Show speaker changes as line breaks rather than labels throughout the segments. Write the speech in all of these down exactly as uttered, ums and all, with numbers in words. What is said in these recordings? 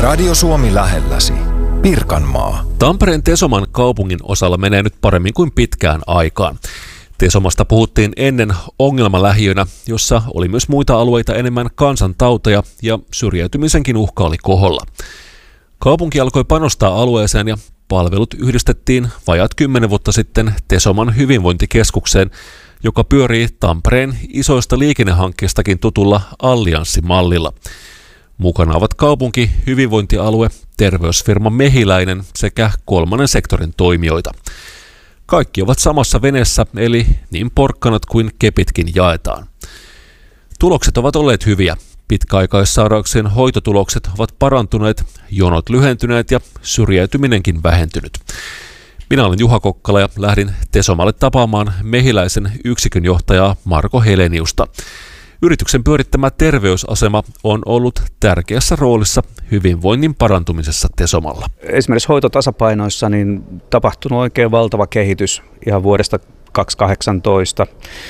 Radio Suomi lähelläsi. Pirkanmaa.
Tampereen Tesoman kaupungin osalla menee nyt paremmin kuin pitkään aikaan. Tesomasta puhuttiin ennen ongelmalähiönä, jossa oli myös muita alueita enemmän kansantauteja ja syrjäytymisenkin uhka oli koholla. Kaupunki alkoi panostaa alueeseen ja palvelut yhdistettiin vajaat kymmenen vuotta sitten Tesoman hyvinvointikeskukseen, joka pyörii Tampereen isoista liikennehankkeistakin tutulla allianssimallilla. Mukana ovat kaupunki, hyvinvointialue, terveysfirma Mehiläinen sekä kolmannen sektorin toimijoita. Kaikki ovat samassa veneessä, eli niin porkkanat kuin kepitkin jaetaan. Tulokset ovat olleet hyviä. Pitkäaikaissairauksien hoitotulokset ovat parantuneet, jonot lyhentyneet ja syrjäytyminenkin vähentynyt. Minä olen Juha Kokkala ja lähdin Tesomalle tapaamaan Mehiläisen yksikön johtajaa Marko Heleniusta. Yrityksen pyörittämä terveysasema on ollut tärkeässä roolissa hyvinvoinnin parantumisessa Tesomalla.
Esimerkiksi hoitotasapainoissa niin tapahtunut oikein valtava kehitys ihan vuodesta kaksituhattakahdeksantoista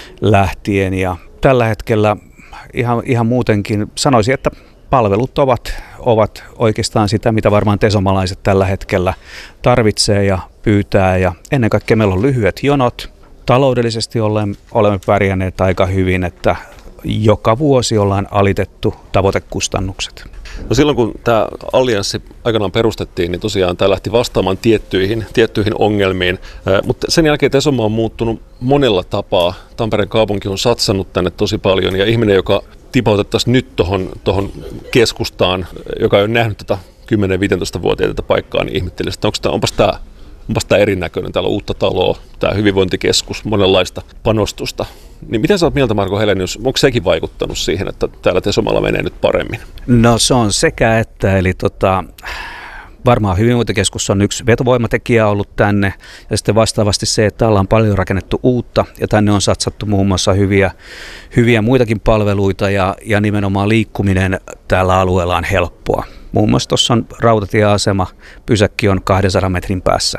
lähtien ja tällä hetkellä ihan, ihan muutenkin sanoisin, että palvelut ovat, ovat oikeastaan sitä, mitä varmaan tesomalaiset tällä hetkellä tarvitsee ja pyytää ja ennen kaikkea meillä on lyhyet jonot. Taloudellisesti olemme, olemme pärjänneet aika hyvin, että joka vuosi ollaan alitettu tavoitekustannukset.
No silloin kun tämä allianssi aikanaan perustettiin, niin tosiaan tämä lähti vastaamaan tiettyihin, tiettyihin ongelmiin, mutta sen jälkeen Tesoma on muuttunut monella tapaa. Tampereen kaupunki on satsannut tänne tosi paljon ja ihminen, joka tipautettaisiin nyt tuohon tohon keskustaan, joka ei ole nähnyt tätä kymmenen viisitoista vuotiaita tätä paikkaa, niin ihmettelisi, että onko tämä, onpas tämä Onpas tämä erinäköinen, täällä on uutta taloa, tämä hyvinvointikeskus, monenlaista panostusta. Niin miten sä oot mieltä, Marko Helenius, onko sekin vaikuttanut siihen, että täällä Tesomalla menee nyt paremmin?
No se on sekä että, eli tota, varmaan hyvinvointikeskus on yksi vetovoimatekijä ollut tänne ja sitten vastaavasti se, että täällä on paljon rakennettu uutta ja tänne on satsattu muun muassa hyviä, hyviä muitakin palveluita ja, ja nimenomaan liikkuminen tällä alueella on helppoa. Muun muassa tuossa on rautatieasema, pysäkki on kahdensadan metrin päässä.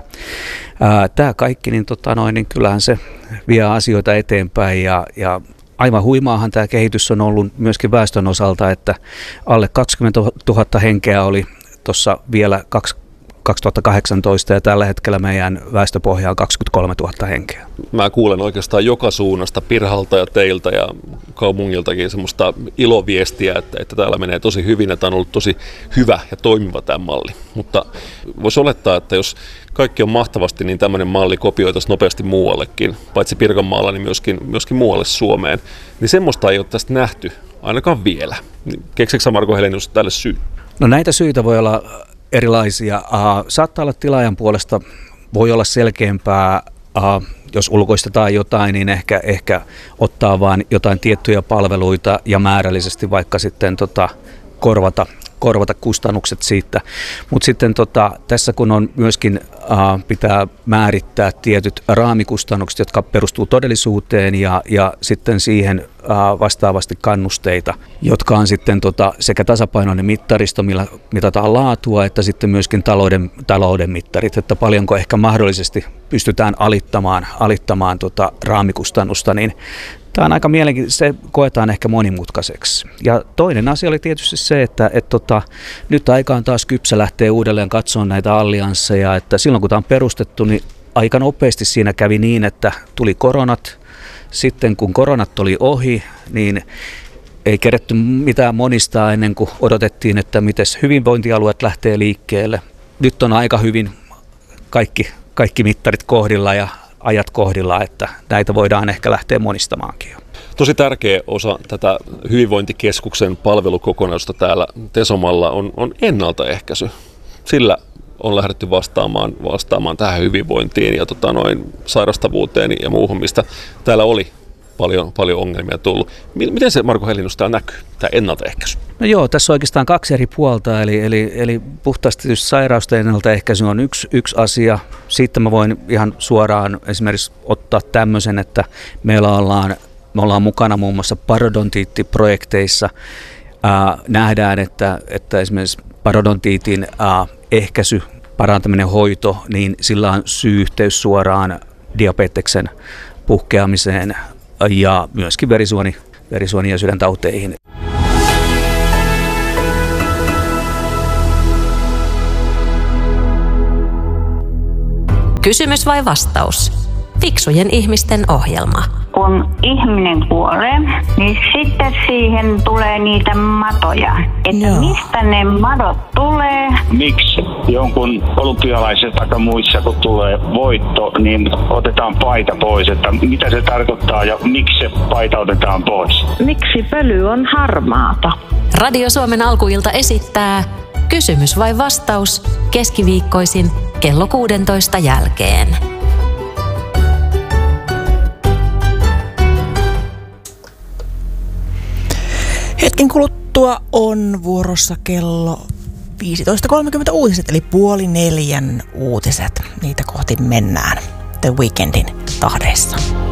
Tämä kaikki, niin, tota noin, niin kyllähän se vie asioita eteenpäin ja, ja aivan huimaahan tämä kehitys on ollut myöskin väestön osalta, että alle kaksikymmentätuhatta henkeä oli tuossa vielä kaksituhattakahdeksantoista ja tällä hetkellä meidän väestöpohja on kaksikymmentäkolmetuhatta henkeä.
Mä kuulen oikeastaan joka suunnasta, Pirhalta ja teiltä ja kaupungiltakin semmoista iloviestiä, että, että täällä menee tosi hyvin, että on ollut tosi hyvä ja toimiva tämä malli. Mutta voisi olettaa, että jos kaikki on mahtavasti, niin tämmöinen malli kopioitaisiin nopeasti muuallekin, paitsi Pirkanmaalla, niin myöskin, myöskin muualle Suomeen. Niin semmoista ei ole tästä nähty, ainakaan vielä. Keksitkö Marko Helenius tälle syy?
No näitä syitä voi olla erilaisia. Uh, saattaa olla tilaajan puolesta, voi olla selkeämpää, uh, jos ulkoistetaan jotain, niin ehkä, ehkä ottaa vain jotain tiettyjä palveluita ja määrällisesti vaikka sitten tota, korvata, korvata kustannukset siitä. Mutta sitten tota, tässä kun on myöskin uh, pitää määrittää tietyt raamikustannukset, jotka perustuu todellisuuteen ja, ja sitten siihen uh, vastaavasti kannusteita, jotka on sitten tota, sekä tasapainoinen mittaristo, millä mitataan laatua, että sitten myöskin talouden, talouden mittarit, että paljonko ehkä mahdollisesti pystytään alittamaan, alittamaan tota, raamikustannusta, niin tämä on aika mielenkiintoista, se koetaan ehkä monimutkaiseksi. Ja toinen asia oli tietysti se, että et tota, nyt aika on taas kypsä lähtee uudelleen katsomaan näitä alliansseja, että silloin kun tämä on perustettu, niin aika nopeasti siinä kävi niin, että tuli koronat. Sitten kun koronat oli ohi, niin ei keretty mitään monistaa ennen kuin odotettiin, että miten hyvinvointialueet lähtee liikkeelle. Nyt on aika hyvin kaikki, kaikki mittarit kohdilla ja ajat kohdilla, että näitä voidaan ehkä lähteä monistamaankin jo.
Tosi tärkeä osa tätä hyvinvointikeskuksen palvelukokonaisuutta täällä Tesomalla on, on ennaltaehkäisy. Sillä on lähdetty vastaamaan, vastaamaan tähän hyvinvointiin ja tota noin, sairastavuuteen ja muuhun, mistä täällä oli paljon, paljon ongelmia tullut. Miten se, Marko Helenius, täällä näkyy, tämä ennaltaehkäisy?
No joo, tässä on oikeastaan kaksi eri puolta, eli, eli, eli puhtaasti sairausten ennaltaehkäisy on yksi, yksi asia. Siitä mä voin ihan suoraan esimerkiksi ottaa tämmöisen, että meillä ollaan, me ollaan mukana muun muassa parodontiittiprojekteissa. Ää, nähdään, että, että esimerkiksi parodontiitin ää, ehkäisy, parantaminen, hoito, niin sillä on syy-yhteys suoraan diabeteksen puhkeamiseen ja myöskin verisuoni, verisuoni- ja sydäntauteihin.
Kysymys vai vastaus? Fiksujen ihmisten ohjelma.
Kun ihminen kuolee, niin sitten siihen tulee niitä matoja. Että
Joo.
mistä ne madot tulee?
Miksi jonkun olympialaisessa tai muissa, kun tulee voitto, niin otetaan paita pois? Että mitä se tarkoittaa ja miksi se paita otetaan pois?
Miksi pöly on harmaata?
Radio Suomen alkuilta esittää Kysymys vai vastaus keskiviikkoisin kello kuusitoista jälkeen.
Hetken kuluttua on vuorossa kello viisitoista kolmekymmentä uutiset, eli puoli neljän uutiset. Niitä kohti mennään The Weekendin tahdeissa.